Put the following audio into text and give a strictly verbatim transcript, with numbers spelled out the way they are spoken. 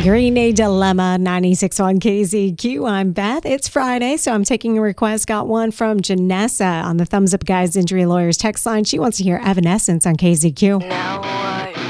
Green Day Dilemma, ninety-six point one K Z Q. I'm Beth. It's Friday, so I'm taking a request. Got one from Janessa on the Thumbs Up Guys Injury Lawyers text line. She wants to hear Evanescence on K Z Q. Now